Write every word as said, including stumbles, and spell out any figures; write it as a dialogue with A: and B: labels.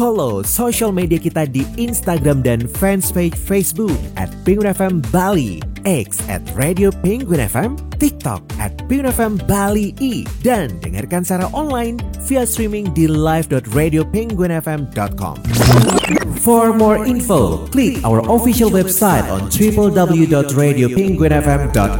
A: Follow social media kita di Instagram dan fanspage Facebook at Penguin F M Bali, X at Radio Penguin F M, TikTok at Penguin F M Bali I, dan dengarkan secara online via streaming di live dot radio penguin f m dot com. For more info, click our official website on w w w dot radio penguin f m dot